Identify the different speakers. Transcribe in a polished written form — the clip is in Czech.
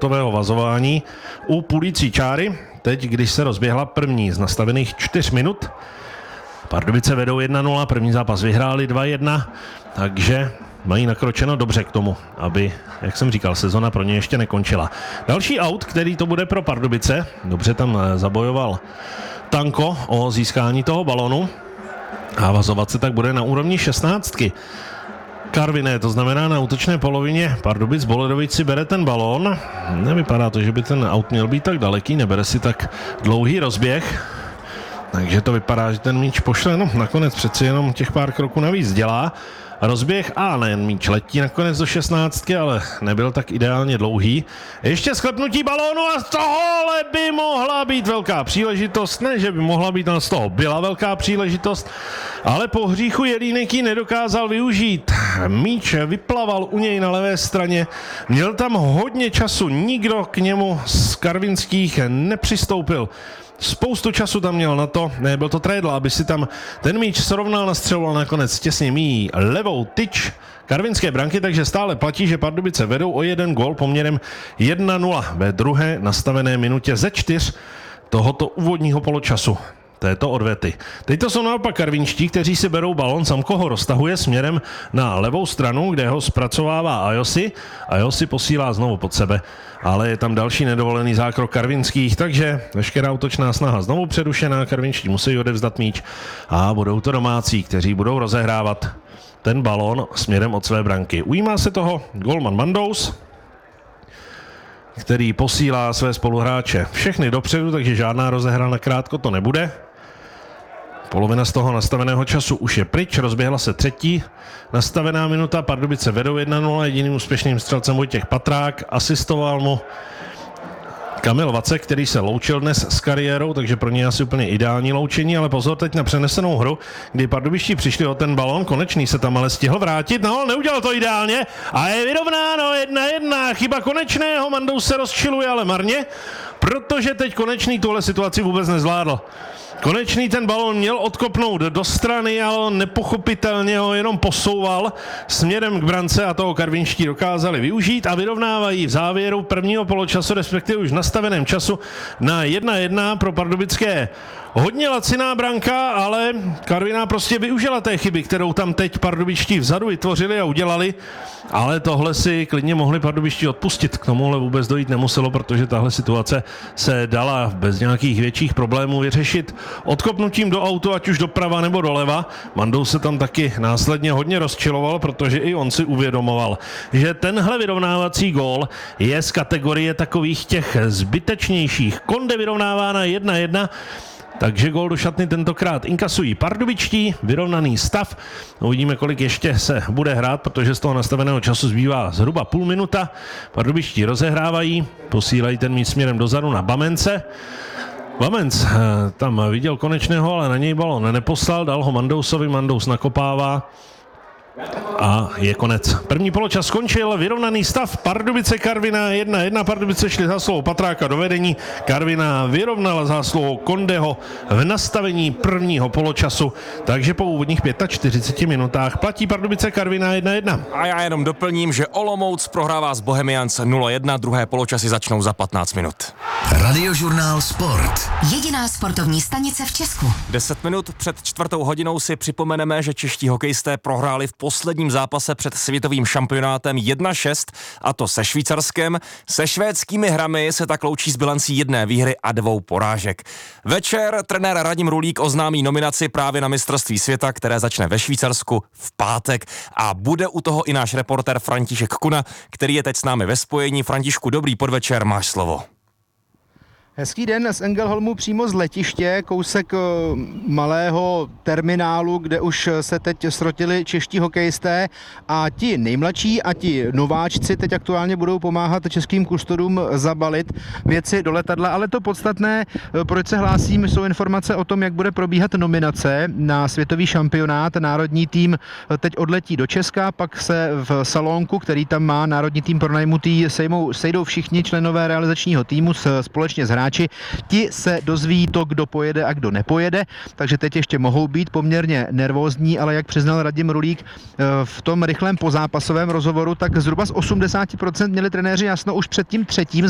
Speaker 1: autového vazování u půlící čáry. Teď, když se rozběhla první z nastavených 4 minut, Pardubice vedou 1-0, první zápas vyhráli 2-1, takže mají nakročeno dobře k tomu, aby, jak jsem říkal, sezona pro ně ještě nekončila. Další aut, který to bude pro Pardubice, dobře tam zabojoval Tanko o získání toho balonu a vazovat se tak bude na úrovni 16. Karviné, to znamená na útočné polovině Pardubic. Boledovič si bere ten balón, nevypadá to, že by ten aut měl být tak daleký, nebere si tak dlouhý rozběh. Takže to vypadá, že ten míč pošle, no nakonec přeci jenom těch pár kroků navíc dělá. Rozběh a nejen míč letí nakonec do 16, ale nebyl tak ideálně dlouhý. Ještě sklepnutí balónu a z tohohle by mohla být velká příležitost. Ne, že by mohla být, ale z toho byla velká příležitost. Ale po hříchu Jelínek ji nedokázal využít. Míč vyplaval u něj na levé straně. Měl tam hodně času, nikdo k němu z karvinských nepřistoupil. Spoustu času tam měl na to, byl to Trédl, aby si tam ten míč srovnal, nastřeloval nakonec těsně míjí levou tyč karvinské branky, takže stále platí, že Pardubice vedou o 1 gól poměrem 1-0 ve druhé nastavené minutě ze 4 tohoto úvodního poločasu této odvety. Teď to jsou naopak karvinští, kteří si berou balon, Samko ho roztahuje směrem na levou stranu, kde ho zpracovává Ajosi. Ajosi posílá znovu pod sebe, ale je tam další nedovolený zákrok karvinských, takže veškerá útočná snaha znovu přerušená, karvinští musí odevzdat míč a budou to domácí, kteří budou rozehrávat ten balon směrem od své branky. Ujímá se toho golman Mandous, který posílá své spoluhráče všechny dopředu, takže žádná rozehra nakrátko to nebude. Polovina z toho nastaveného času už je pryč, rozběhla se třetí nastavená minuta, Pardubice vedou 1-0, jediným úspěšným střelcem Vojtěch Patrák, asistoval mu Kamil Vacek, který se loučil dnes s kariérou, takže pro něj asi úplně ideální loučení, ale pozor teď na přenesenou hru, kdy Pardubičtí přišli o ten balón, Konečný se tam ale stihl vrátit, no neudělal to ideálně a je vyrovnáno 1-1, chyba Konečného, Mandous se rozčiluje, ale marně, protože teď Konečný tuhle situaci vůbec nezvládl. Konečný ten balón měl odkopnout do strany, ale nepochopitelně ho jenom posouval směrem k brance a toho karvinští dokázali využít a vyrovnávají v závěru prvního poločasu, respektive už v nastaveném času na 1-1 pro pardubické. Hodně laciná branka, ale Karviná prostě využila té chyby, kterou tam teď pardubičtí vzadu vytvořili a udělali, ale tohle si klidně mohli pardubičtí odpustit. K tomuhle vůbec dojít nemuselo, protože tahle situace se dala bez nějakých větších problémů vyřešit odkopnutím do autu, ať už doprava nebo doleva. Mandou se tam taky následně hodně rozčiloval, protože i on si uvědomoval, že tenhle vyrovnávací gól je z kategorie takových těch zbytečnějších. Konde vyrovnává na 1-1, takže gól do šatny tentokrát inkasují pardubičtí, vyrovnaný stav. Uvidíme, kolik ještě se bude hrát, protože z toho nastaveného času zbývá zhruba půl minuta. Pardubičtí rozehrávají, posílají ten míč směrem dozadu na Bamence. Bamenc tam viděl Konečného, ale na něj balon neposlal, dal ho Mandousovi, Mandous nakopává. A je konec. První poločas skončil, vyrovnaný stav, Pardubice Karviná 1-1, Pardubice šli zásluhou Patráka do vedení, Karviná vyrovnala zásluhou Kondeho v nastavení prvního poločasu, takže po úvodních 45 minutách platí Pardubice Karviná 1-1.
Speaker 2: A já jenom doplním, že Olomouc prohrává s Bohemians 0-1, druhé poločasy začnou za 15 minut.
Speaker 3: Radiožurnál Sport.
Speaker 4: Jediná sportovní stanice v Česku.
Speaker 2: 10 minut před 4:00 si připomeneme, že čeští hokejisté prohráli v posledním zápase před světovým šampionátem 1-6, a to se Švýcarskem. Se švédskými hrami se tak loučí s bilancí 1 výhry a 2 porážek. Večer trenér Radim Rulík oznámí nominaci právě na mistrovství světa, které začne ve Švýcarsku v pátek, a bude u toho i náš reportér František Kuna, který je teď s námi ve spojení. Františku, dobrý podvečer, máš slovo.
Speaker 5: Hezký den z Engelholmu přímo z letiště, kousek malého terminálu, kde už se teď srotili čeští hokejisté, a ti nejmladší a ti nováčci teď aktuálně budou pomáhat českým kustodům zabalit věci do letadla, ale to podstatné, proč se hlásím, jsou informace o tom, jak bude probíhat nominace na světový šampionát. Národní tým teď odletí do Česka, pak se v salonku, který tam má národní tým pronajmutý, sejdou všichni členové realizačního týmu společně s hráči. Ti se dozví to, kdo pojede a kdo nepojede, takže teď ještě mohou být poměrně nervózní, ale jak přiznal Radim Rulík v tom rychlém pozápasovém rozhovoru, tak zhruba z 80% měli trenéři jasno už před tím třetím